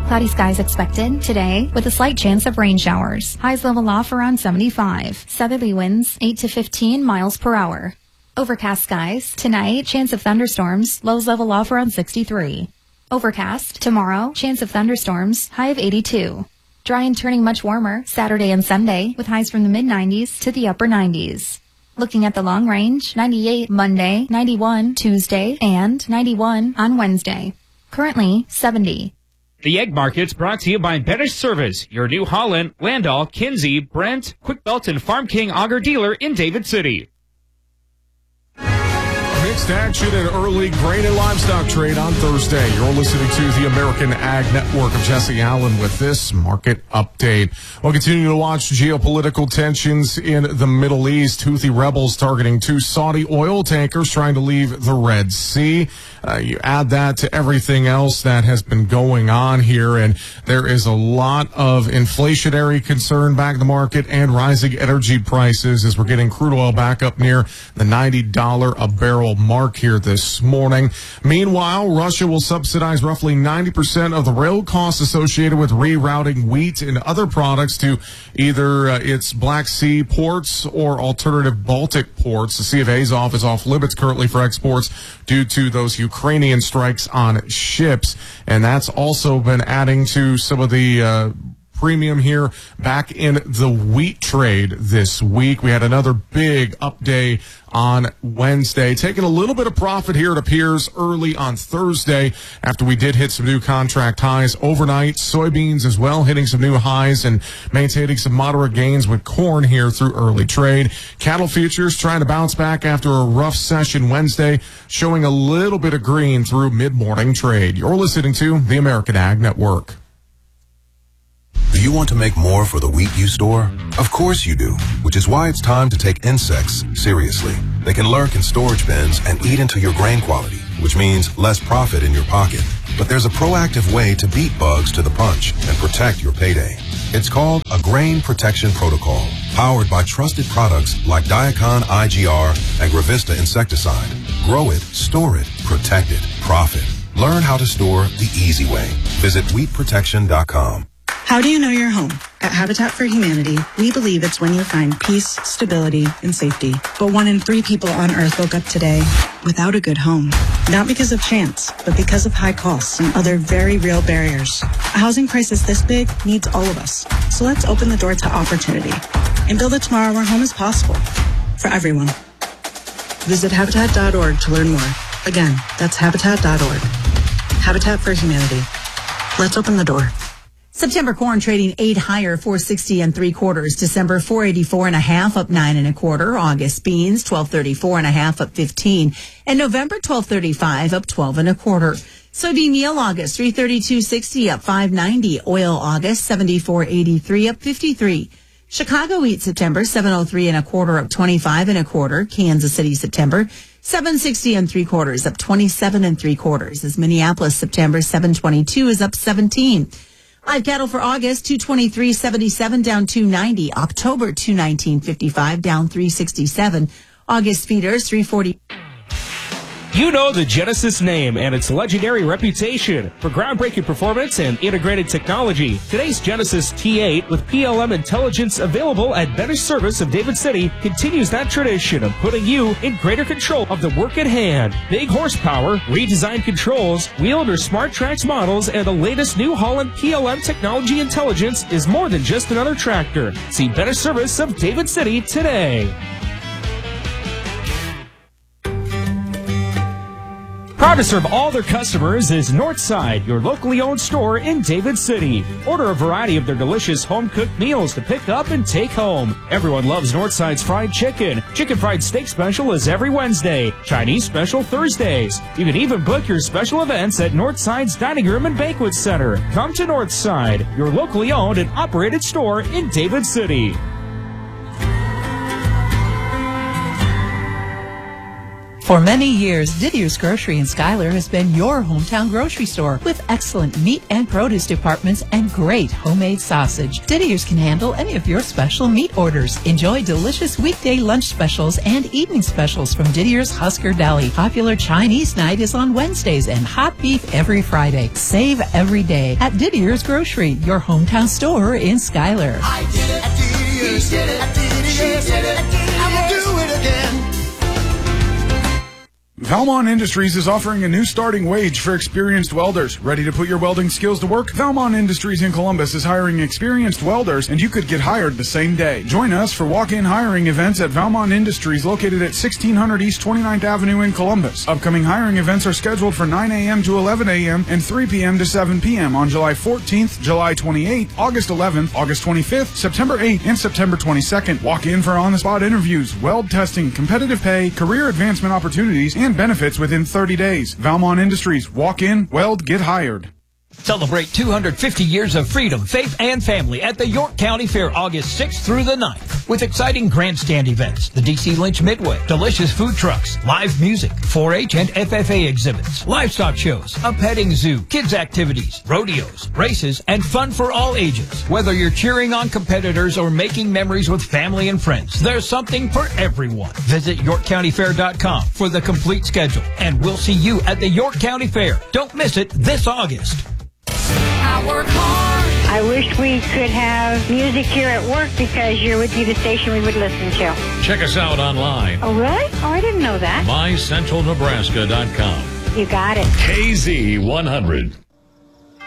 Cloudy skies expected today with a slight chance of rain showers. Highs level off around 75. Southerly winds 8 to 15 miles per hour. Overcast skies tonight, chance of thunderstorms. Lows level off around 63. Overcast tomorrow, chance of thunderstorms. High of 82. Dry and turning much warmer Saturday and Sunday with highs from the mid-90s to the upper 90s. Looking at the long range, 98 Monday, 91 Tuesday, and 91 on Wednesday. Currently 70. The Egg Market's brought to you by Better Service, your New Holland, Landau, Kinsey, Brent, Quick Belt, and Farm King Auger dealer in David City. Mixed action and early grain and livestock trade on Thursday. You're listening to the American Ag Network. of Jesse Allen with this market update. We'll continue to watch geopolitical tensions in the Middle East. Houthi rebels targeting 2 Saudi oil tankers trying to leave the Red Sea. You add that to everything else that has been going on here, and there is a lot of inflationary concern back in the market and rising energy prices as we're getting crude oil back up near the $90 a barrel mark here this morning. Meanwhile, Russia will subsidize roughly 90% of the rail costs associated with rerouting wheat and other products to either its Black Sea ports or alternative Baltic ports. The Sea of Azov is off limits currently for exports due to those Ukrainian strikes on ships, and that's also been adding to some of the premium here back in the wheat trade this week. We had another big up day on Wednesday, taking a little bit of profit here, it appears, early on Thursday after we did hit some new contract highs overnight. Soybeans as well hitting some new highs and maintaining some moderate gains with corn here through early trade. Cattle futures trying to bounce back after a rough session Wednesday, showing a little bit of green through mid-morning trade. You're listening to the American Ag Network. Do you want to make more for the wheat you store? Of course you do, which is why it's time to take insects seriously. They can lurk in storage bins and eat into your grain quality, which means less profit in your pocket. But there's a proactive way to beat bugs to the punch and protect your payday. It's called a Grain Protection Protocol, powered by trusted products like Diacon IGR and Gravista insecticide. Grow it, store it, protect it, profit. Learn how to store the easy way. Visit wheatprotection.com. How do you know your home? At Habitat for Humanity, we believe it's when you find peace, stability, and safety. But 1 in 3 people on Earth woke up today without a good home. Not because of chance, but because of high costs and other very real barriers. A housing crisis this big needs all of us. So let's open the door to opportunity and build a tomorrow where home is possible for everyone. Visit Habitat.org to learn more. Again, that's Habitat.org. Habitat for Humanity. Let's open the door. September corn trading 8 higher, 460 3/4. December 484 1/2, up 9 1/4. August beans 1234 1/2, up 15, and November 1235, up 12 1/4. Soybean meal August 332.60, up 5.90. Oil August 74.83, up 53. Chicago wheat September 703 1/4, up 25 1/4. Kansas City September 760 3/4, up 27 3/4. As Minneapolis September 722 is up 17. Live cattle for August, 223.77, down 290. October, 219.55, down 367. August feeders, 340. You know the Genesis name and its legendary reputation for groundbreaking performance and integrated technology. Today's Genesis T8 with PLM intelligence available at Better Service of David City continues that tradition of putting you in greater control of the work at hand. Big horsepower, redesigned controls, wheeled or smart tracks models, and the latest New Holland PLM technology intelligence is more than just another tractor. See Better Service of David City today. Proud to serve all their customers is Northside, your locally owned store in David City. Order a variety of their delicious home-cooked meals to pick up and take home. Everyone loves Northside's fried chicken. Chicken fried steak special is every Wednesday. Chinese special Thursdays. You can even book your special events at Northside's Dining Room and Banquet Center. Come to Northside, your locally owned and operated store in David City. For many years, Didier's Grocery in Schuyler has been your hometown grocery store with excellent meat and produce departments and great homemade sausage. Didier's can handle any of your special meat orders. Enjoy delicious weekday lunch specials and evening specials from Didier's Husker Deli. Popular Chinese night is on Wednesdays and hot beef every Friday. Save every day at Didier's Grocery, your hometown store in Schuyler. I did it at Didier's. He did it at Didier's. She did it at Didier's. I will do it again. Valmont Industries is offering a new starting wage for experienced welders. Ready to put your welding skills to work? Valmont Industries in Columbus is hiring experienced welders, and you could get hired the same day. Join us for walk-in hiring events at Valmont Industries located at 1600 East 29th Avenue in Columbus. Upcoming hiring events are scheduled for 9 a.m. to 11 a.m. and 3 p.m. to 7 p.m. on July 14th, July 28th, August 11th, August 25th, September 8th, and September 22nd. Walk in for on-the-spot interviews, weld testing, competitive pay, career advancement opportunities, and benefits within 30 days. Valmont Industries. Walk in, weld, get hired. Celebrate 250 years of freedom, faith, and family at the York County Fair August 6th through the 9th with exciting grandstand events, the DC Lynch Midway, delicious food trucks, live music, 4-H and FFA exhibits, livestock shows, a petting zoo, kids activities, rodeos, races, and fun for all ages. Whether you're cheering on competitors or making memories with family and friends, there's something for everyone. Visit YorkCountyFair.com for the complete schedule, and we'll see you at the York County Fair. Don't miss it this August. I work hard. I wish we could have music here at work because you would be the station we would listen to. Check us out online. Oh, really? Oh, I didn't know that. MyCentralNebraska.com. You got it. KZ100.